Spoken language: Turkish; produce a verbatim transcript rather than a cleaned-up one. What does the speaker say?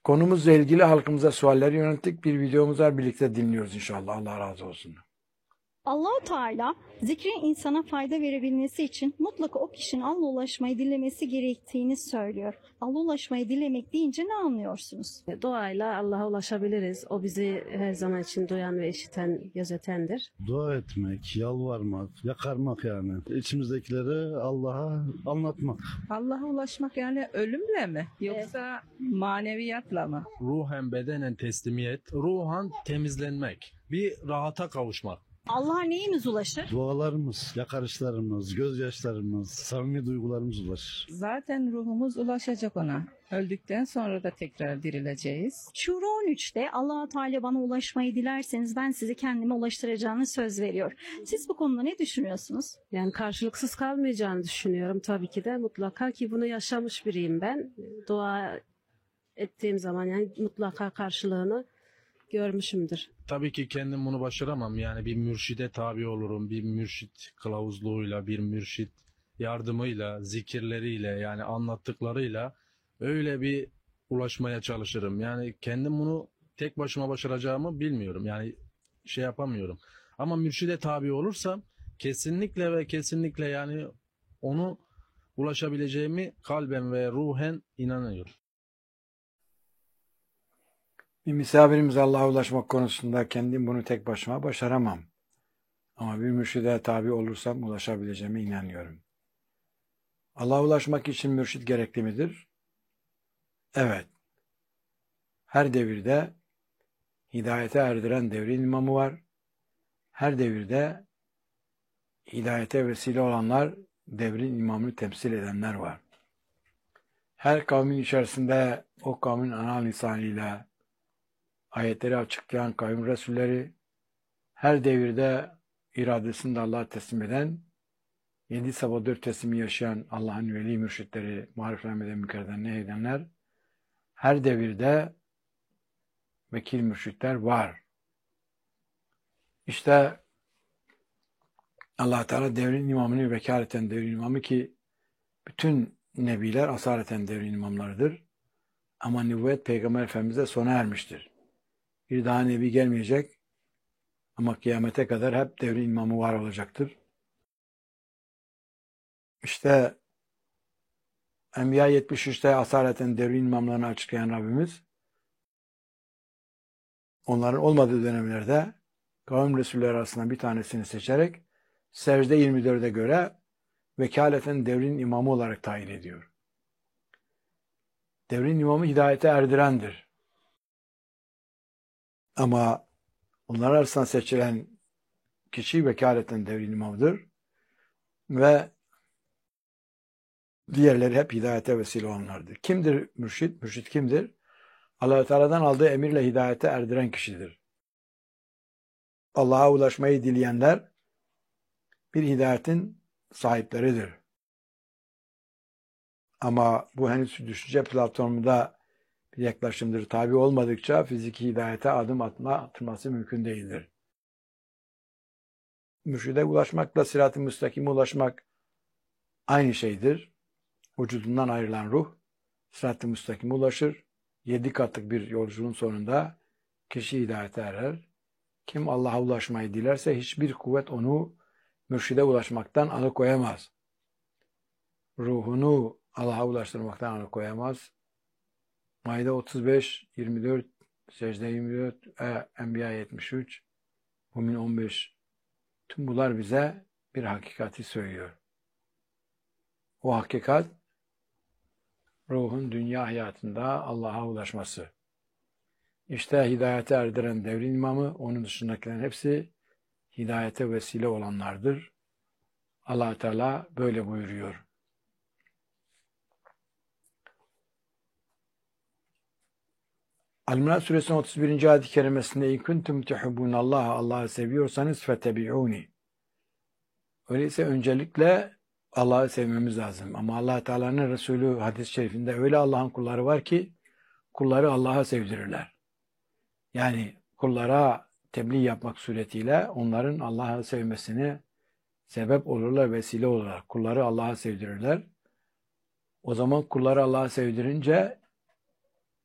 Konumuzla ilgili halkımıza sualleri yönelttik. Bir videomuz var, birlikte dinliyoruz inşallah. Allah razı olsun. Allah-u Teala zikrin insana fayda verebilmesi için mutlaka o kişinin Allah'a ulaşmayı dilemesi gerektiğini söylüyor. Allah'a ulaşmayı dilemek deyince ne anlıyorsunuz? Duayla Allah'a ulaşabiliriz. O bizi her zaman için duyan ve işiten, gözetendir. Dua etmek, yalvarmak, yakarmak yani. İçimizdekileri Allah'a anlatmak. Allah'a ulaşmak yani ölümle mi? Yoksa maneviyatla mı? Ruhen bedenen teslimiyet, ruhan temizlenmek, bir rahata kavuşmak. Allah'a neyimiz ulaşır? Dualarımız, yakarışlarımız, gözyaşlarımız, samimi duygularımız ulaşır. Zaten ruhumuz ulaşacak ona. Öldükten sonra da tekrar dirileceğiz. Şura on üçte Allah-u Teala bana ulaşmayı dilerseniz ben sizi kendime ulaştıracağını söz veriyor. Siz bu konuda ne düşünüyorsunuz? Yani karşılıksız kalmayacağını düşünüyorum tabii ki de. Mutlaka ki bunu yaşamış biriyim ben. Dua ettiğim zaman yani mutlaka karşılığını görmüşümdür. Tabii ki kendim bunu başaramam. Yani bir mürşide tabi olurum. Bir mürşit kılavuzluğuyla, bir mürşit yardımıyla, zikirleriyle yani anlattıklarıyla öyle bir ulaşmaya çalışırım. Yani kendim bunu tek başıma başaracağımı bilmiyorum. Yani şey yapamıyorum. Ama mürşide tabi olursam kesinlikle ve kesinlikle yani onu ulaşabileceğimi kalben ve ruhen inanıyorum. Bir misafirimiz Allah'a ulaşmak konusunda kendim bunu tek başıma başaramam. Ama bir mürşide tabi olursam ulaşabileceğime inanıyorum. Allah'a ulaşmak için mürşit gerekli midir? Evet. Her devirde hidayete erdiren devrin imamı var. Her devirde hidayete vesile olanlar, devrin imamını temsil edenler var. Her kavmin içerisinde o kavmin ana lisanıyla ayetleri açıklayan kavim resulleri, her devirde iradesini de Allah'a teslim eden, yedi sabah dört teslimi yaşayan Allah'ın veli mürşitleri, mariflenmeden mükerreden ne edenler, her devirde vekil mürşitler var. İşte Allah Teala devrin imamını vekaleten devrin imamı ki bütün nebiler asaleten devrin imamlarıdır. Ama nübüvvet Peygamber Efendimiz'e sona ermiştir. Bir daha nebi gelmeyecek ama kıyamete kadar hep devrin imamı var olacaktır. İşte Enbiya yetmiş üçte asaleten devrin imamlarını açıklayan Rabbimiz onların olmadığı dönemlerde kavim Resulleri arasından bir tanesini seçerek Secde yirmi dörde göre vekaleten devrin imamı olarak tayin ediyor. Devrin imamı hidayete erdirendir. Ama onlar arasından seçilen kişi vekaleten devrin imamıdır ve diğerleri hep hidayete vesile olanlardır. Kimdir mürşit? Mürşit kimdir? Allah-u Teala'dan aldığı emirle hidayete erdiren kişidir. Allah'a ulaşmayı dileyenler bir hidayetin sahipleridir. Ama bu henüz düşünce platformunda bir yaklaşımdır. Tabi olmadıkça fiziki hidayete adım atma, atılması mümkün değildir. Mürşide ulaşmakla sırat-ı müstakime ulaşmak aynı şeydir. Vücudundan ayrılan ruh sırat-ı müstakime ulaşır. Yedi katlık bir yolculuğun sonunda kişi hidayete erer. Kim Allah'a ulaşmayı dilerse hiçbir kuvvet onu mürşide ulaşmaktan alıkoyamaz. Ruhunu Allah'a ulaştırmaktan alıkoyamaz. Maide otuz beş, yirmi dört, Secde yirmi dört, e, Enbiya yetmiş üç, Mümin on beş. Tüm bunlar bize bir hakikati söylüyor. O hakikat ruhun dünya hayatında Allah'a ulaşması. İşte hidayete erdiren devrin imamı, onun dışındakilerin hepsi hidayete vesile olanlardır. Allah Teala böyle buyuruyor. El-Mülk Suresi'nin otuz birinci ayet-i kerimesinde "İn kuntum tuhibbunallaha" Allah'ı seviyorsanız fetebi'uni. Öyleyse öncelikle Allah'ı sevmemiz lazım. Ama Allah Teala'nın Resulü hadis-i şerifinde öyle Allah'ın kulları var ki kulları Allah'a sevdirirler. Yani kullara tebliğ yapmak suretiyle onların Allah'ı sevmesini sebep olurlar, vesile olurlar. Kulları Allah'a sevdirirler. O zaman kulları Allah'a sevdirince